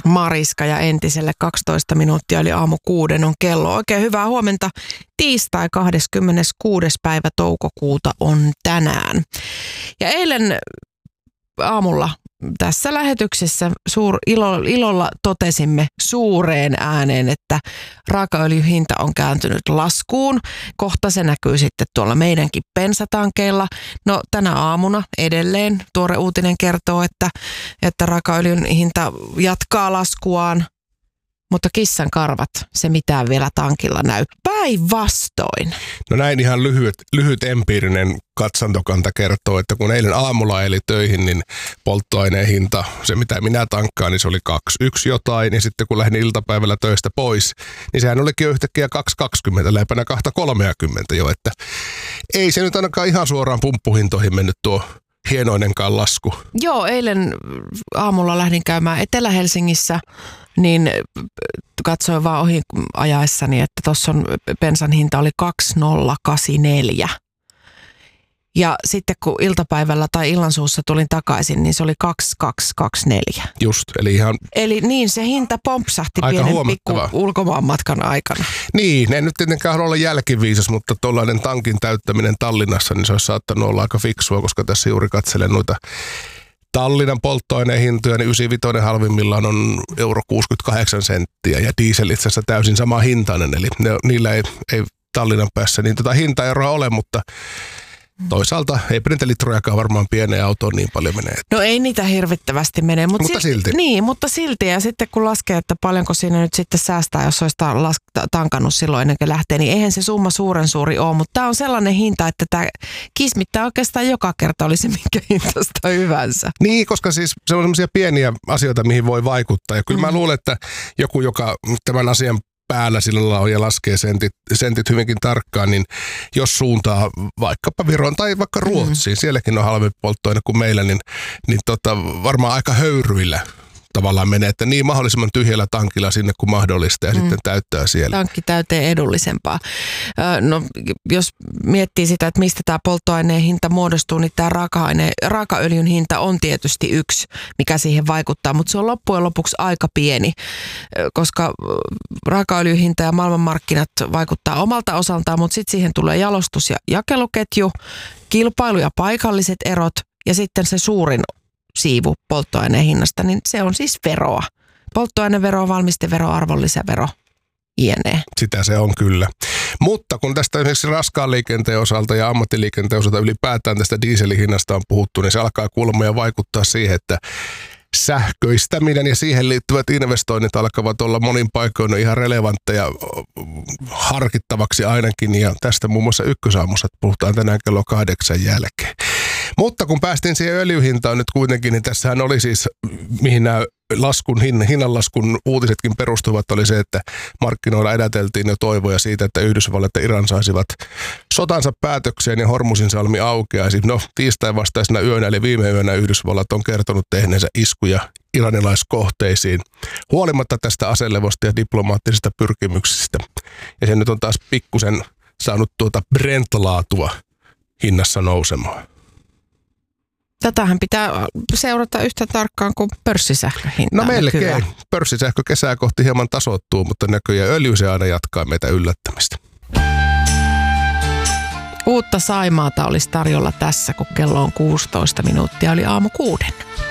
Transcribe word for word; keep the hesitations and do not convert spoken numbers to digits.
Mariska ja entiselle kaksitoista minuuttia eli aamu kuuden on kello. Oikein hyvää huomenta. Tiistai kahdeskymmeneskuudes päivä toukokuuta on tänään. Ja eilen aamulla tässä lähetyksessä suur, ilo, ilolla totesimme suureen ääneen, että raakaöljyn hinta on kääntynyt laskuun. Kohta se näkyy sitten tuolla meidänkin bensatankeilla. No tänä aamuna edelleen tuore uutinen kertoo, että, että raakaöljyn hinta jatkaa laskuaan. Mutta kissan karvat, se mitään vielä tankilla näy. Päinvastoin. No näin ihan lyhyt, lyhyt empiirinen katsantokanta kertoo, että kun eilen aamulla eli töihin, niin polttoaineen hinta, se mitä minä tankkaan, niin se oli kaksi yksi jotain. Ja sitten kun lähdin iltapäivällä töistä pois, niin sehän olikin jo yhtäkkiä kaksi kaksikymmentä, lämpänä kaksi kolmekymmentä jo. Että ei se nyt ainakaan ihan suoraan pumppuhintoihin mennyt tuo hienoinenkaan lasku. Joo, eilen aamulla lähdin käymään Etelä-Helsingissä, niin katsoin vaan ohi ajaessani, että tuossa on bensan hinta oli kaksi nolla kahdeksankymmentäneljä. Ja sitten kun iltapäivällä tai illansuussa tulin takaisin, niin se oli kaksi kaksi kaksikymmentäneljä. Just, eli ihan... Eli niin, se hinta pompsahti pienen pikku ulkomaanmatkan aikana. Niin, en nyt tietenkään halua olla jälkiviisas, mutta tuollainen tankin täyttäminen Tallinnassa, niin se olisi saattanut olla aika fiksua, koska tässä juuri katselen noita Tallinnan polttoaineen hintoja, niin yhdeksänkymmentäviisi halvimmillaan on euro kuusikymmentäkahdeksan senttiä ja diesel itse asiassa täysin sama hintainen, eli ne, niillä ei, ei Tallinnan päässä niin tota hintaeroa ole, mutta toisaalta ei litrojakaan varmaan pieneen autoon niin paljon menee. No ei niitä hirvittävästi mene. Mutta, mutta silti. Niin, mutta silti. Ja sitten kun laskee, että paljonko siinä nyt sitten säästää, jos olisi tankannut silloin ennen kuin lähtee, niin eihän se summa suuren suuri ole. Mutta tämä on sellainen hinta, että tämä kismittää oikeastaan joka kerta, oli se minkä hintasta hyvänsä. Niin, koska siis se on sellaisia pieniä asioita, mihin voi vaikuttaa. Ja kyllä mm. mä luulen, että joku, joka tämän asian päällä sillä on ja laskee sentit, sentit hyvinkin tarkkaan, niin jos suuntaa vaikkapa Viroon tai vaikka Ruotsiin, mm. sielläkin on halvempi polttoaine kuin meillä, niin, niin tota, varmaan aika höyryillä tavallaan menee, että niin mahdollisimman tyhjällä tankilla sinne kuin mahdollista ja mm. sitten täyttää siellä. Tankki täyteen edullisempaa. No jos miettii sitä, että mistä tämä polttoaineen hinta muodostuu, niin tämä raaka-aine, raakaöljyn hinta on tietysti yksi, mikä siihen vaikuttaa, mutta se on loppujen lopuksi aika pieni, koska raakaöljyn hinta ja maailmanmarkkinat vaikuttaa omalta osaltaan, mutta sitten siihen tulee jalostus- ja jakeluketju, kilpailu ja paikalliset erot ja sitten se suurin siivu polttoaineen hinnasta, niin se on siis veroa. Polttoainevero, valmistevero, arvonlisävero, jne. Sitä se on kyllä. Mutta kun tästä esimerkiksi raskaan liikenteen osalta ja ammattiliikenteen osalta ylipäätään tästä dieselhinnasta on puhuttu, niin se alkaa kuulemma ja vaikuttaa siihen, että sähköistäminen ja siihen liittyvät investoinnit alkavat olla monin paikoin ihan relevantteja harkittavaksi ainakin. Ja tästä muun muassa Ykkösaamussa puhutaan tänään kello kahdeksan jälkeen. Mutta kun päästiin siihen öljyhintaan nyt kuitenkin, niin tässähän oli siis, mihin nämä laskun, hinnanlaskun uutisetkin perustuvat, oli se, että markkinoilla edäteltiin jo toivoja siitä, että Yhdysvallat ja Iran saisivat sotansa päätökseen ja Hormuzin salmi aukeaisi. No tiistain vastaisena yönä, eli viime yönä Yhdysvallat on kertonut tehneensä iskuja iranilaiskohteisiin, huolimatta tästä aselevosta ja diplomaattisista pyrkimyksistä. Ja se nyt on taas pikkusen saanut tuota Brent-laatua hinnassa nousemaan. Tätähän pitää seurata yhtä tarkkaan kuin pörssisähköhintaa. No melkein. Pörssisähkö kesää kohti hieman tasoittuu, mutta näköjään öljy se aina jatkaa meitä yllättämistä. Uutta Saimaata olisi tarjolla tässä, kun kello on kuusitoista minuuttia, oli aamu kuuden.